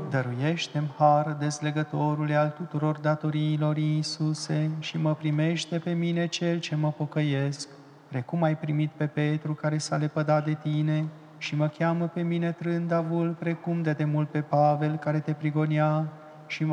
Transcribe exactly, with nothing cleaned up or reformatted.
Dăruiește-mi har, dezlegătorule al tuturor datoriilor, Iisuse, și mă primește pe mine cel ce mă pocăiesc, precum ai primit pe Petru care s-a lepădat de tine și mă cheamă pe mine trândavul, precum de demult pe Pavel care te prigonea,